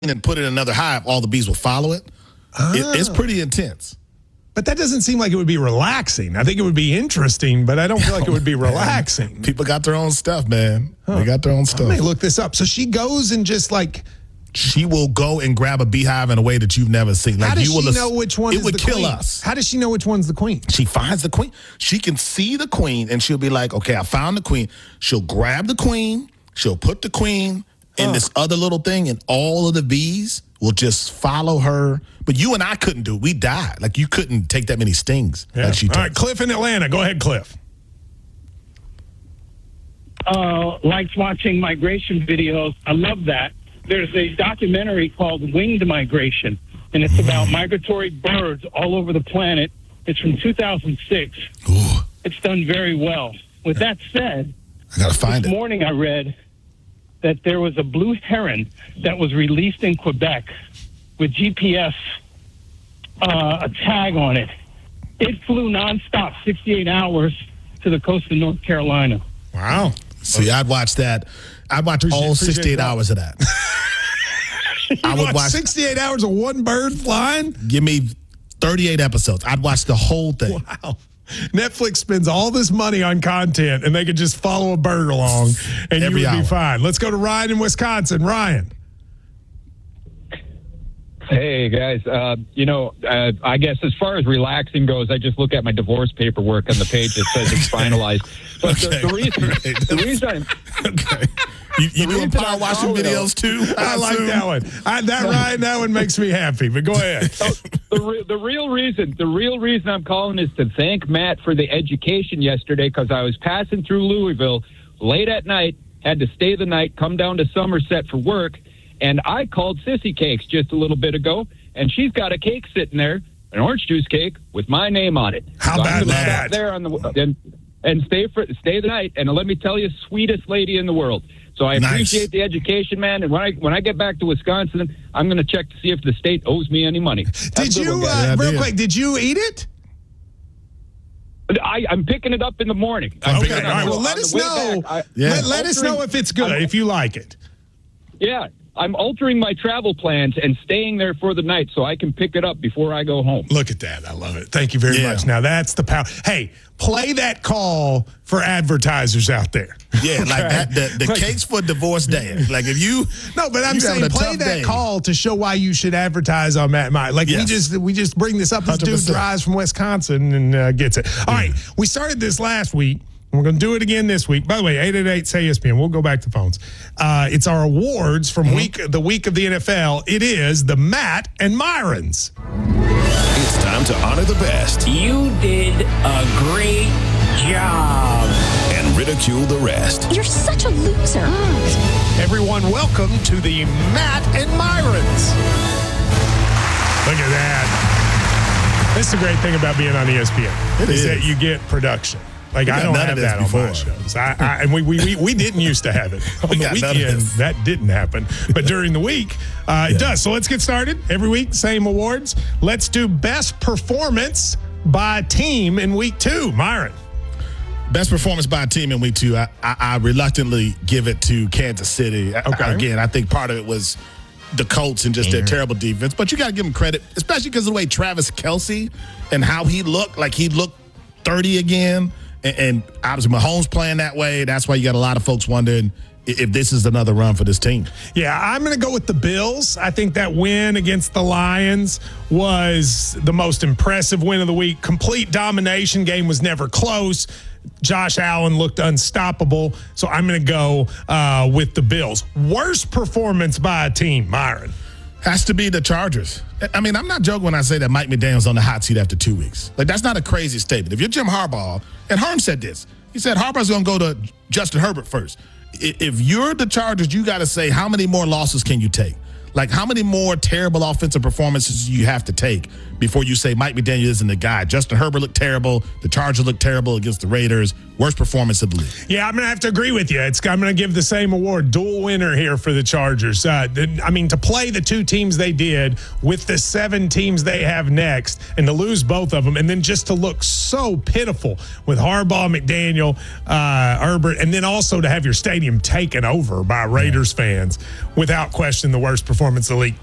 and put it in another hive, all the bees will follow it. It's pretty intense. But that doesn't seem like it would be relaxing. I think it would be interesting, but I don't feel like it would be relaxing. People got their own stuff, man. They got their own stuff. I may look this up. So she goes and just like... She will go and grab a beehive in a way that you've never seen. Like, how does she know which one is the queen? It would kill us. How does she know which one's the queen? She finds the queen. She can see the queen, and she'll be like, okay, I found the queen. She'll grab the queen. She'll put the queen in this other little thing, and all of the bees will just follow her. But you and I couldn't do it. We died. Like, you couldn't take that many stings. Yeah. Like she all right, Cliff in Atlanta. Go ahead, Cliff. Likes watching migration videos. I love that. There's a documentary called Winged Migration, and it's about migratory birds all over the planet. It's from 2006. Ooh. It's done very well. With that said, I gotta find this morning I read that there was a blue heron that was released in Quebec with GPS, a tag on it. It flew nonstop 68 hours to the coast of North Carolina. Wow. See, I'd watch that. I'd watch all 68 hours of that. I would watch 68 hours of one bird flying? Give me 38 episodes. I'd watch the whole thing. Wow. Netflix spends all this money on content, and they could just follow a bird along, and you would be fine. Let's go to Ryan in Wisconsin. Ryan. Hey, guys. I guess as far as relaxing goes, I just look at my divorce paperwork on the page that says it's finalized. But the reason I'm... Okay. You doing power washing videos, too? I like that one. That one makes me happy, but go ahead. The real reason I'm calling is to thank Matt for the education yesterday, because I was passing through Louisville late at night, had to stay the night, come down to Somerset for work, and I called Sissy Cakes just a little bit ago, and she's got a cake sitting there, an orange juice cake with my name on it. How about that? Stop there and stay the night, and let me tell you, sweetest lady in the world. So I appreciate the education, man. And when I get back to Wisconsin, I'm going to check to see if the state owes me any money. Did you, real quick, did you eat it? I'm picking it up in the morning. Okay, all right. Well, let us know. Let us know if it's good, if you like it. Yeah. I'm altering my travel plans and staying there for the night so I can pick it up before I go home. Look at that. I love it. Thank you very much. Now, that's the power. Hey, play that call for advertisers out there. Yeah, like that. The cakes for divorce day. Like if you... No, but I'm saying play that call to show why you should advertise on Matt Meyer. Like we just bring this up. This 100%. Dude drives from Wisconsin and gets it. All right, we started this last week. We're going to do it again this week. By the way, 888-SAY-ESPN. We'll go back to phones. It's our awards from the week of the NFL. It is the Matt and Myrons. It's time to honor the best. You did a great job. And ridicule the rest. You're such a loser. Everyone, welcome to the Matt and Myrons. Look at that. This is the great thing about being on ESPN. It is that you get production. Like, I don't have that on my shows. And we didn't used to have it. On the weekend, that didn't happen. But during the week, it does. So let's get started. Every week, same awards. Let's do best performance by team in week 2. Myron. Best performance by a team in week 2. I reluctantly give it to Kansas City. Okay. Again, I think part of it was the Colts and just their terrible defense. But you got to give them credit, especially because of the way Travis Kelce and how he looked. Like, he looked 30 again. And obviously Mahomes playing that way. That's why you got a lot of folks wondering if this is another run for this team. Yeah, I'm going to go with the Bills. I think that win against the Lions was the most impressive win of the week. Complete domination. Game was never close. Josh Allen looked unstoppable. So I'm going to go with the Bills. Worst performance by a team, Myron. Has to be the Chargers. I mean, I'm not joking when I say that Mike McDaniel's on the hot seat after 2 weeks. Like, that's not a crazy statement. If you're Jim Harbaugh, and Herm said this, he said Harbaugh's going to go to Justin Herbert first. If you're the Chargers, you got to say, how many more losses can you take? Like, how many more terrible offensive performances do you have to take before you say Mike McDaniel isn't the guy? Justin Herbert looked terrible. The Chargers looked terrible against the Raiders. Worst performance of the league. Yeah, I'm going to have to agree with you. I'm going to give the same award. Dual winner here for the Chargers. I mean, to play the 2 teams they did with the 7 teams they have next and to lose both of them and then just to look so pitiful with Harbaugh, McDaniel, Herbert, and then also to have your stadium taken over by Raiders fans without question, the worst performance the league